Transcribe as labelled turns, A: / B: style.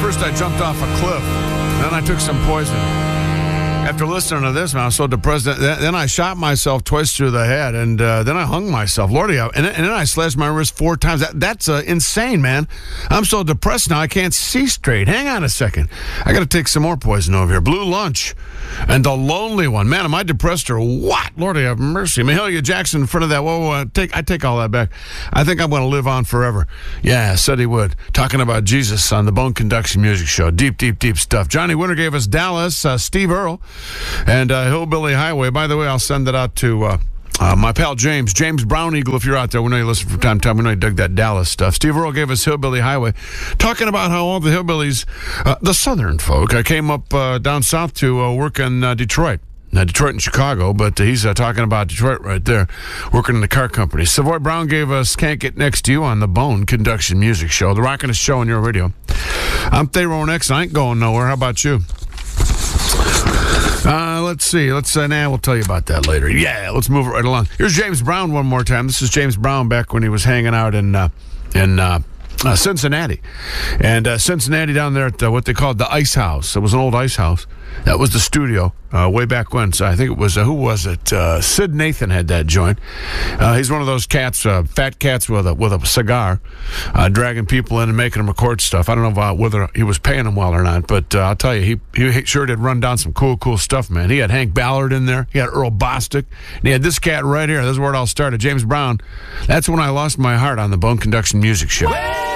A: first I jumped off a cliff. Then I took some poison. After listening to this, man, I was so depressed. Then I shot myself twice through the head, and then I hung myself. Lordy, and then I slashed my wrist 4 times. That's insane, man. I'm so depressed now I can't see straight. Hang on a second. I got to take some more poison over here. Blue Lunch and The Lonely One. Man, am I depressed or what? Lordy have mercy. Mahalia Jackson in front of that. Whoa, I take all that back. I think I'm going to live on forever. Yeah, said he would. Talking about Jesus on the Bone Conduction Music Show. Deep, deep, deep stuff. Johnny Winter gave us Dallas, Steve Earle, and Hillbilly Highway. By the way, I'll send that out to my pal James Brown Eagle. If you're out there, we know you listen from time to time. We know you dug that Dallas stuff. Steve Earle gave us Hillbilly Highway, talking about how all the hillbillies, the southern folk, came up down south to work in Detroit. Now, Detroit and Chicago, but he's talking about Detroit right there, working in the car company. Savoy Brown gave us Can't Get Next to You on the Bone Conduction Music Show, the rockin'est show on your radio. I'm Tyrone X. I ain't going nowhere. How about you? Let's see. We'll tell you about that later. Yeah, let's move it right along. Here's James Brown one more time. This is James Brown back when he was hanging out in Cincinnati. And Cincinnati down there at what they called the Ice House. It was an old ice house. That was the studio way back when. So I think it was, who was it? Sid Nathan had that joint. He's one of those cats, fat cats with a cigar, dragging people in and making them record stuff. I don't know about whether he was paying them well or not, but I'll tell you, he sure did run down some cool stuff, man. He had Hank Ballard in there. He had Earl Bostic. And he had this cat right here. This is where it all started. James Brown. That's when I lost my heart on the Bone Conduction Music Show.